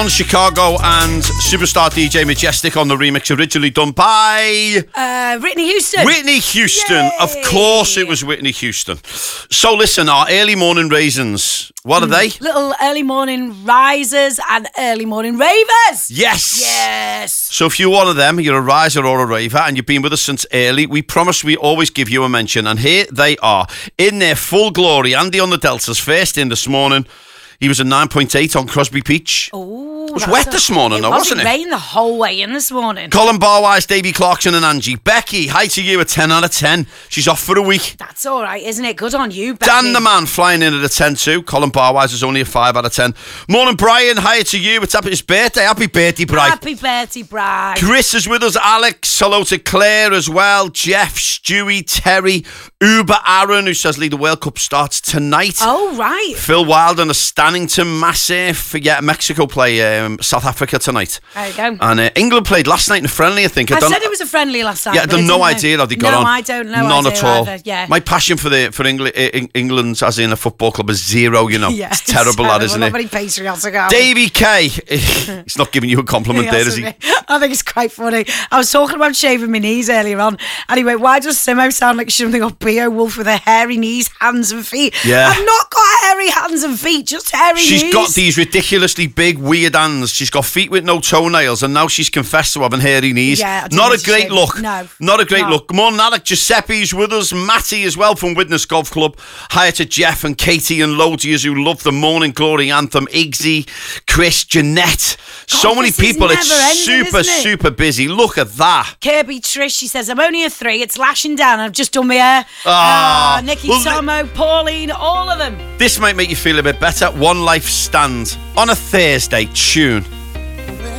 On Chicago and superstar DJ Majestic on the remix originally done by Whitney Houston. Whitney Houston. Yay. Of course it was Whitney Houston. So listen, our early morning raisins, what are they? Little early morning risers and early morning ravers. Yes. Yes. So if you're one of them, you're a riser or a raver and you've been with us since early, we promise we always give you a mention. And here they are in their full glory. Andy on the Deltas first in this morning. He was a 9.8 on Crosby Beach. Oh, it was wet this morning, though, wasn't it? It rained the whole way in this morning. Colin Barwise, Davy Clarkson and Angie. Becky, hi to you, a 10 out of 10. She's off for a week. That's all right, isn't it? Good on you, Becky. Dan the man flying in at a 10 too. Colin Barwise is only a 5 out of 10. Morning, Brian. Hi to you. It's his birthday. Happy birthday, Brian. Happy birthday, Brian. Chris is with us. Alex. Hello to Claire as well. Jeff, Stewie, Terry, Uber Aaron, who says the World Cup starts tonight. Oh, right. Phil Wild and a Stannington massive. Yeah, Mexico play South Africa tonight. There you go. And England played last night in a friendly, I think. I said it was a friendly last night. Yeah, I have no idea how they got on. No, I don't know. None at all. Either. Yeah. My passion for England, as in a football club, is zero, you know. Yeah, it's terrible, that, isn't not it? very patriotic. Davey K. He's not giving you a compliment there, is he? I think it's quite funny. I was talking about shaving my knees earlier on, and he went, why does Simo sound like something of Beowulf with her hairy knees, hands and feet? Yeah. I've not got hairy hands and feet, just hairy knees. She's got these ridiculously big, weird hands. She's got feet with no toenails, and now she's confessed to having hairy knees. Yeah, not a great look. No. Not a great look. Come on, Alec. Giuseppe's with us. Matty as well from Widnes Golf Club. Hi to Jeff and Katie and Lodias who love the Morning Glory anthem. Iggsy, Chris, Jeanette. So many people. It's super busy. Look at that. Kirby Trish, she says, I'm only a 3. It's lashing down. I've just done my hair. Nikki, Tomo, Pauline, all of them. This might make you feel a bit better. One Life Stand on a Thursday tune.